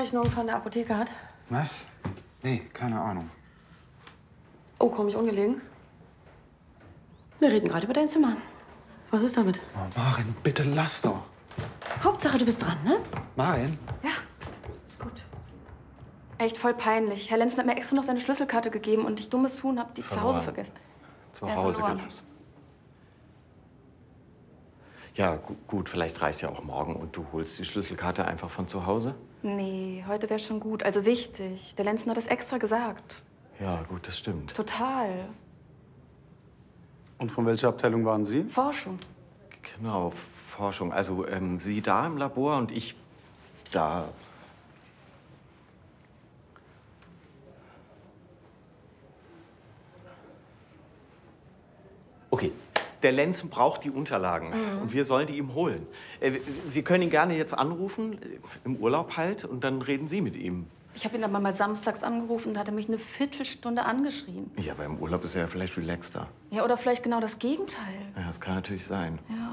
Rechnung von der Apotheke hat? Was? Nee, keine Ahnung. Oh, komme ich ungelegen? Wir reden gerade über dein Zimmer. Was ist damit? Oh, Maren, bitte lass doch. Hauptsache, du bist dran, ne? Maren? Ja, ist gut. Echt voll peinlich. Herr Lenzen hat mir extra noch seine Schlüsselkarte gegeben und ich, dummes Huhn, hab die zu Hause vergessen. Zu Hause verloren. gelassen. Ja, gut, vielleicht reicht ja auch morgen und du holst die Schlüsselkarte einfach von zu Hause? Nee, heute wäre schon gut. Also wichtig. Der Lenzen hat das extra gesagt. Ja, gut, das stimmt. Total. Und von welcher Abteilung waren Sie? Forschung. Genau, Forschung. Also Sie da im Labor und ich da. Okay, der Lenzen braucht die Unterlagen und wir sollen die ihm holen. Wir können ihn gerne jetzt anrufen, im Urlaub halt, und dann reden Sie mit ihm. Ich habe ihn aber mal samstags angerufen und hat er mich eine Viertelstunde angeschrien. Ja, aber im Urlaub ist er ja vielleicht relaxter. Ja, oder vielleicht genau das Gegenteil. Ja, das kann natürlich sein. Ja.